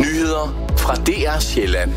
Nyheder fra DR Sjælland.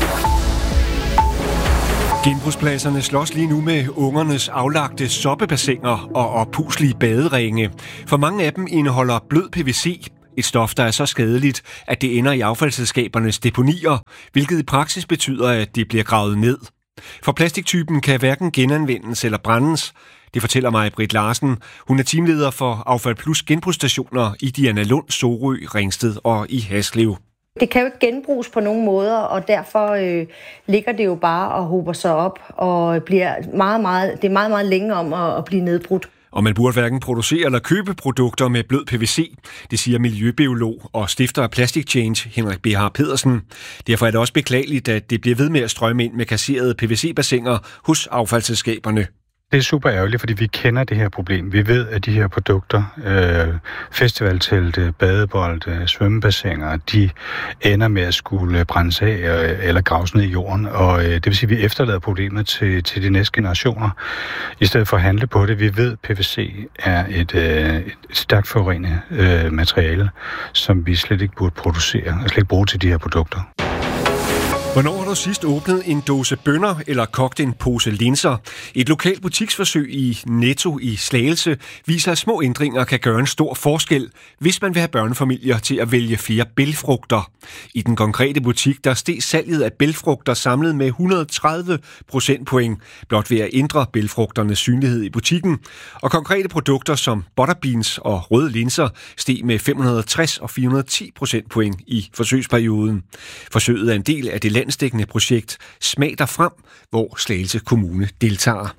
Genbrugspladserne slås lige nu med ungernes aflagte soppebassiner og oppuslige baderinge. For mange af dem indeholder blød PVC, et stof, der er så skadeligt, at det ender i affaldsselskabernes deponier, hvilket i praksis betyder, at det bliver gravet ned. For plastiktypen kan hverken genanvendes eller brændes. Det fortæller mig Britt Larsen. Hun er teamleder for Affald Plus genbrugsstationer i Dianalund, Sorø, Ringsted og i Haslev. Det kan jo ikke genbruges på nogen måder, og derfor ligger det jo bare og hober sig op, og bliver det er meget længe om at blive nedbrudt. Og man burde hverken producere eller købe produkter med blød PVC, det siger miljøbiolog og stifter af Plastic Change, Henrik B.H. Pedersen. Derfor er det også beklageligt, at det bliver ved med at strømme ind med kasserede PVC-bassiner hos affaldsselskaberne. Det er super ærgerligt, fordi vi kender det her problem. Vi ved, at de her produkter, festivaltelte, badebolde, svømmebassiner, de ender med at skulle brændes af eller graves ned i jorden. Og det vil sige, at vi efterlader problemet til de næste generationer, i stedet for at handle på det. Vi ved, at PVC er et stærkt forurenet materiale, som vi slet ikke burde producere og slet ikke bruge til de her produkter. Hvornår har du sidst åbnet en dåse bønner eller kogt en pose linser? Et lokalt butiksforsøg i Netto i Slagelse viser, at små ændringer kan gøre en stor forskel, hvis man vil have børnefamilier til at vælge flere bælgfrugter. I den konkrete butik, der steg salget af bælgfrugter samlet med 130 procentpoint, blot ved at ændre bælgfrugternes synlighed i butikken. Og konkrete produkter som butterbeans og røde linser steg med 560 og 410 procentpoint i forsøgsperioden. Forsøget er en del af det landsdækkende projekt Smag dig frem, hvor Slagelse Kommune deltager.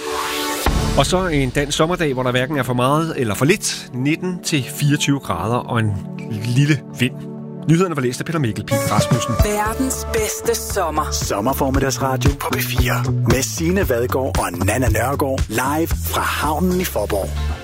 Og så en dansk sommerdag, hvor der hverken er for meget eller for lidt. 19-24 grader og en lille vind. Nyhederne var læst af Peter Mikkel Pihl Rasmussen. Verdens bedste sommer. Sommerformiddagsradio på P4. Med Signe Vadgaard og Nanna Nørgaard. Live fra havnen i Faaborg.